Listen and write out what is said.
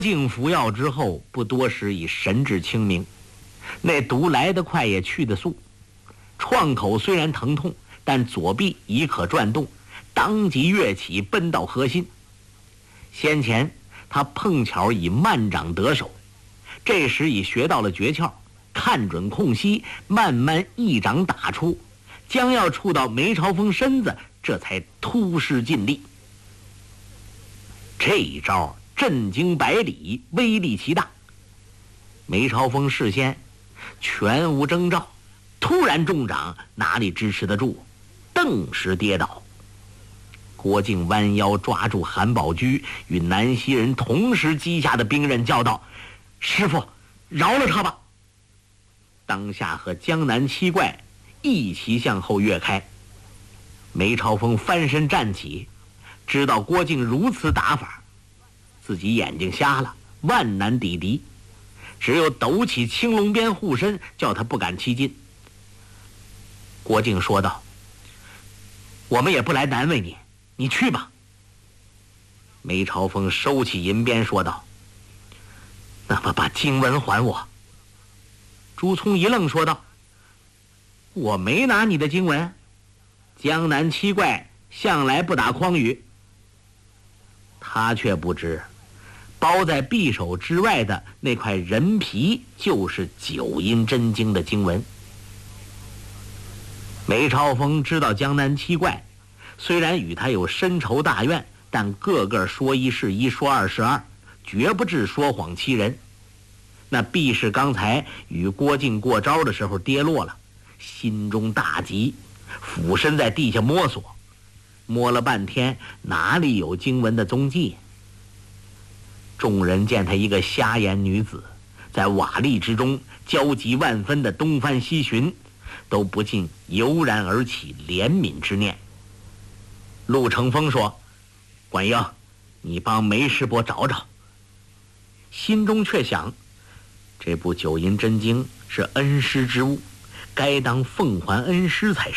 竟服药之后，不多时已神志清明，那毒来得快也去得速。创口虽然疼痛，但左臂已可转动，当即跃起，奔到核心。先前他碰巧以慢掌得手，这时已学到了诀窍，看准空隙，慢慢一掌打出，将要触到梅超风身子，这才突施尽力。这一招震惊百里，威力奇大。梅超风事先全无征兆，突然重掌哪里支持得住，顿时跌倒。郭靖弯腰抓住韩宝驹与南溪人同时击下的兵刃，叫道：“师父，饶了他吧！”当下和江南七怪一齐向后跃开。梅超风翻身站起，知道郭靖如此打法，自己眼睛瞎了，万难抵敌，只有抖起青龙鞭护身，叫他不敢欺近。郭靖说道：“我们也不来难为你，你去吧。”梅超风收起银鞭说道：“那么把经文还我。”朱聪一愣说道：“我没拿你的经文，江南七怪向来不打诳语。”他却不知，包在匕首之外的那块人皮就是九阴真经的经文。梅超风知道江南七怪虽然与他有深仇大怨，但个个说一是一，说二是二，绝不致说谎欺人。那必是刚才与郭靖过招的时候跌落了，心中大急，俯身在地下摸索，摸了半天，哪里有经文的踪迹？众人见他一个瞎眼女子，在瓦砾之中焦急万分的东翻西寻，都不禁油然而起怜悯之念。陆成风说：“管英，你帮梅师伯找找。”心中却想，这部九阴真经是恩师之物，该当奉还恩师才是。